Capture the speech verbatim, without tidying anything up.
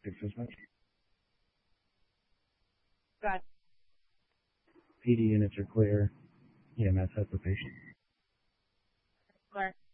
six dispatch. Got P D units are clear. E M S has the patient. clear.